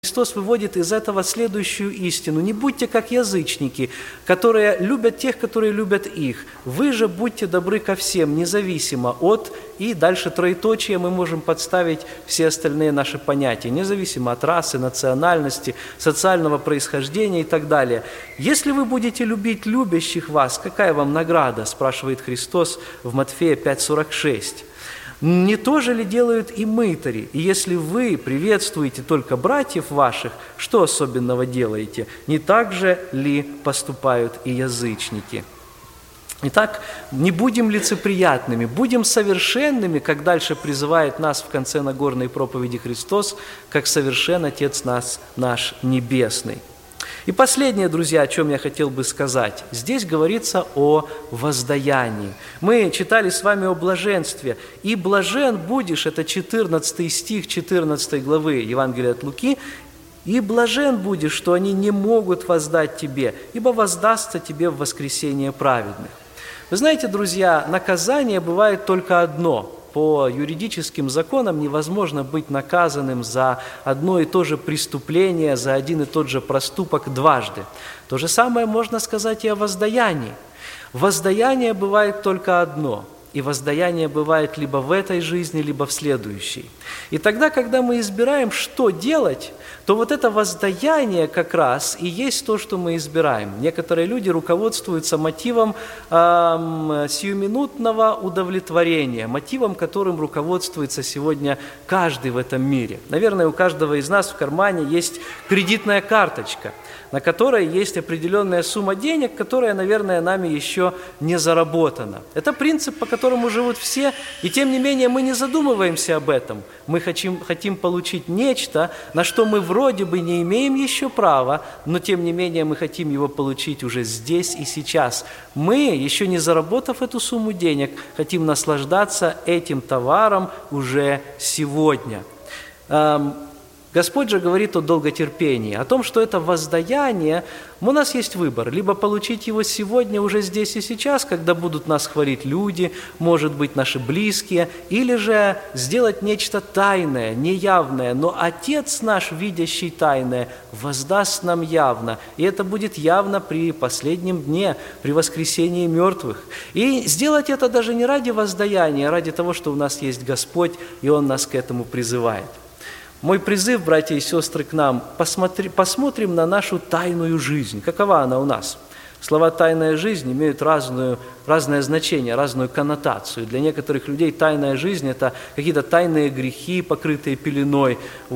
Христос выводит из этого следующую истину. Не будьте как язычники, которые любят тех, которые любят их. Вы же будьте добры ко всем, независимо от... И дальше троеточие мы можем подставить все остальные наши понятия, независимо от расы, национальности, социального происхождения и так далее. Если вы будете любить любящих вас, какая вам награда, спрашивает Христос в Матфея 5:46. Не то же ли делают и мытари? И если вы приветствуете только братьев ваших, что особенного делаете? Не так же ли поступают и язычники? Итак, не будем лицеприятными, будем совершенными, как дальше призывает нас в конце Нагорной проповеди Христос, как совершен Отец наш Небесный. И последнее, друзья, о чем я хотел бы сказать. Здесь говорится о воздаянии. Мы читали с вами о блаженстве. «И блажен будешь» – это 14 стих 14 главы Евангелия от Луки. «И блажен будешь, что они не могут воздать тебе, ибо воздастся тебе в воскресение праведных». Вы знаете, друзья, наказание бывает только одно. По юридическим законам невозможно быть наказанным за одно и то же преступление, за один и тот же проступок дважды. То же самое можно сказать и о воздаянии. Воздаяние бывает только одно, и воздаяние бывает либо в этой жизни, либо в следующей. И тогда, когда мы избираем, что делать, то вот это воздаяние как раз и есть то, что мы избираем. Некоторые люди руководствуются мотивом сиюминутного удовлетворения, мотивом, которым руководствуется сегодня каждый в этом мире. Наверное, у каждого из нас в кармане есть кредитная карточка, на которой есть определенная сумма денег, которая, наверное, нами еще не заработана. Это принцип, по которому живут все, и тем не менее мы не задумываемся об этом. Мы хотим получить нечто, на что мы вроде бы не имеем еще права, но тем не менее мы хотим его получить уже здесь и сейчас. Мы, еще не заработав эту сумму денег, хотим наслаждаться этим товаром уже сегодня. Господь же говорит о долготерпении, о том, что это воздаяние, у нас есть выбор, либо получить его сегодня, уже здесь и сейчас, когда будут нас хвалить люди, может быть, наши близкие, или же сделать нечто тайное, неявное, но Отец наш, видящий тайное, воздаст нам явно, и это будет явно при последнем дне, при воскресении мертвых. И сделать это даже не ради воздаяния, а ради того, что у нас есть Господь, и Он нас к этому призывает. Мой призыв, братья и сестры, к нам, посмотрим на нашу тайную жизнь. Какова она у нас? Слова «тайная жизнь» имеют разное значение, разную коннотацию. Для некоторых людей тайная жизнь – это какие-то тайные грехи, покрытые пеленой,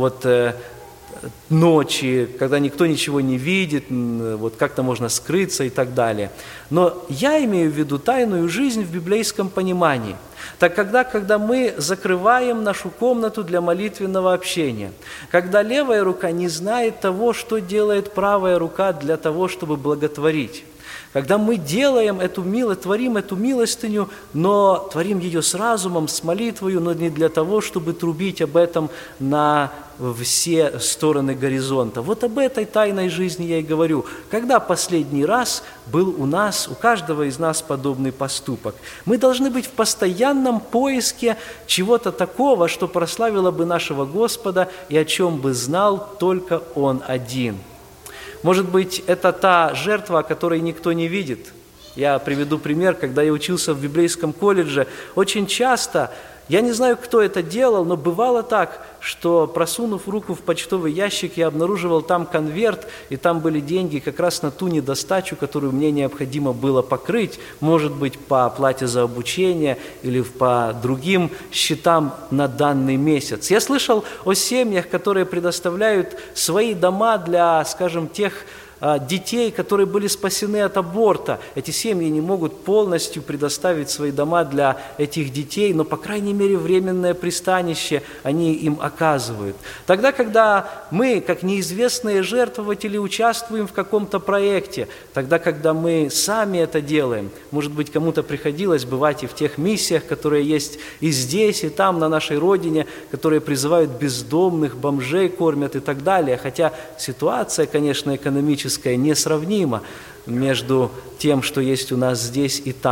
ночи, когда никто ничего не видит, как-то можно скрыться и так далее. Но я имею в виду тайную жизнь в библейском понимании. Так когда мы закрываем нашу комнату для молитвенного общения, когда левая рука не знает того, что делает правая рука для того, чтобы благотворить, когда мы творим эту милостыню, но творим ее с разумом, с молитвою, но не для того, чтобы трубить об этом на все стороны горизонта. Вот об этой тайной жизни я и говорю. Когда последний раз был у каждого из нас подобный поступок? Мы должны быть в постоянном поиске чего-то такого, что прославило бы нашего Господа и о чем бы знал только Он один. Может быть, это та жертва, которой никто не видит. Я приведу пример, когда я учился в библейском колледже, очень часто, я не знаю, кто это делал, но бывало так, что, просунув руку в почтовый ящик, я обнаруживал там конверт, и там были деньги как раз на ту недостачу, которую мне необходимо было покрыть, может быть, по оплате за обучение или по другим счетам на данный месяц. Я слышал о семьях, которые предоставляют свои дома для, скажем, тех детей, которые были спасены от аборта. Эти семьи не могут полностью предоставить свои дома для этих детей, но, по крайней мере, временное пристанище они им оказывают. Тогда, когда мы, как неизвестные жертвователи, участвуем в каком-то проекте, тогда, когда мы сами это делаем, может быть, кому-то приходилось бывать и в тех миссиях, которые есть и здесь, и там, на нашей родине, которые призывают бездомных, бомжей кормят и так далее, хотя ситуация, конечно, экономическая, несравнима между тем, что есть у нас здесь и там.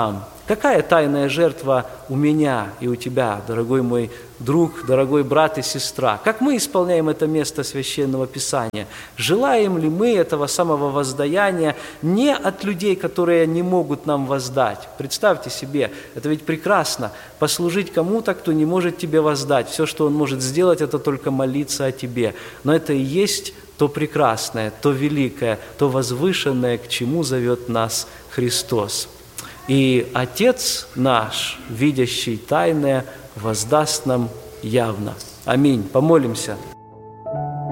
Какая тайная жертва у меня и у тебя, дорогой мой друг, дорогой брат и сестра? Как мы исполняем это место Священного Писания? Желаем ли мы этого самого воздаяния не от людей, которые не могут нам воздать? Представьте себе, это ведь прекрасно, послужить кому-то, кто не может тебе воздать. Все, что он может сделать, это только молиться о тебе. Но это и есть то прекрасное, то великое, то возвышенное, к чему зовет нас Христос. И Отец наш, видящий тайное, воздаст нам явно. Аминь. Помолимся.